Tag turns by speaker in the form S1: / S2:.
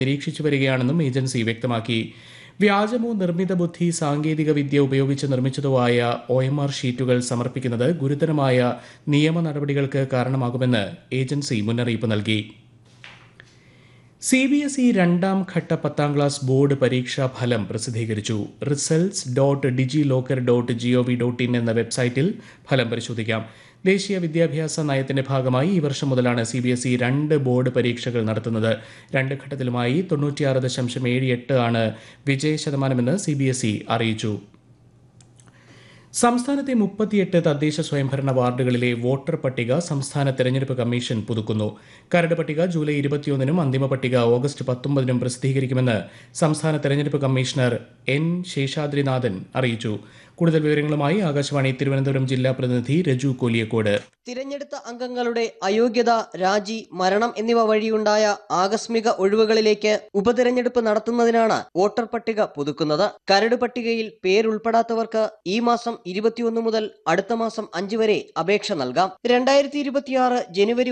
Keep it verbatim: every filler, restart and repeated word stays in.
S1: നിരീക്ഷിച്ചു വരികയാണെന്നും ഏജൻസി വ്യക്തമാക്കി. വ്യാജമോ നിർമ്മിത ബുദ്ധി സാങ്കേതിക വിദ്യ ഉപയോഗിച്ച് നിർമ്മിച്ചതോ ആയ ഒ എം ആർ ഷീറ്റുകൾ സമർപ്പിക്കുന്നത് ഗുരുതരമായ നിയമ നടപടികൾക്ക് കാരണമാകുമെന്ന് ഏജൻസി മുന്നറിയിപ്പ് നൽകി. സി ബി എസ് ഇ രണ്ടാം ഘട്ട പത്താം ക്ലാസ് ബോർഡ് പരീക്ഷാ ഫലം പ്രസിദ്ധീകരിച്ചു. Results dot digi locker dot G O V dot in എന്ന വെബ്സൈറ്റിൽ ഫലം പരിശോധിക്കാം. ദേശീയ വിദ്യാഭ്യാസ നയത്തിന്റെ ഭാഗമായി ഈ വർഷം മുതലാണ് സി ബി എസ് ഇ രണ്ട് ബോർഡ് പരീക്ഷകൾ നടത്തുന്നത്. രണ്ട് ഘട്ടത്തിലുമായി തൊണ്ണൂറ്റിയാറ് ദശാംശം ഏഴ് എട്ട് ആണ് വിജയ ശതമാനമെന്ന് സി ബി എസ് ഇ അറിയിച്ചു. സംസ്ഥാനത്തെ മുപ്പത്തിയെട്ട് തദ്ദേശ സ്വയംഭരണ വാർഡുകളിലെ വോട്ടർ പട്ടിക സംസ്ഥാന തെരഞ്ഞെടുപ്പ് കമ്മീഷൻ പുതുക്കുന്നു. കരട് പട്ടിക ജൂലൈ ഇരുപത്തിയൊന്നിനും അന്തിമ പട്ടിക ഓഗസ്റ്റ് പത്തൊമ്പതിനും പ്രസിദ്ധീകരിക്കുമെന്ന് സംസ്ഥാന തെരഞ്ഞെടുപ്പ് കമ്മീഷണർ എൻ ശേഷാദ്രിനാഥൻ അറിയിച്ചു. കൂടുതൽ വിവരങ്ങളുമായി ആകാശവാണി തിരുവനന്തപുരം ജില്ലാ പ്രതിനിധി രജു കോലിയക്കോട്.
S2: തിരഞ്ഞെടുത്ത അംഗങ്ങളുടെ അയോഗ്യത, രാജി, മരണം എന്നിവ വഴിയുണ്ടായ ആകസ്മിക ഒഴിവുകളിലേക്ക് ഉപതിരഞ്ഞെടുപ്പ് നടത്തുന്നതിനാണ് വോട്ടർ പട്ടിക പുതുക്കുന്നത്. കരട് പട്ടികയിൽ പേരുൾപ്പെടാത്തവർക്ക് ഈ മാസം ഇരുപത്തിയൊന്ന് മുതൽ അടുത്ത മാസം അഞ്ച് വരെ അപേക്ഷ നൽകാം. രണ്ടായിരത്തി ഇരുപത്തിയാറ് ജനുവരി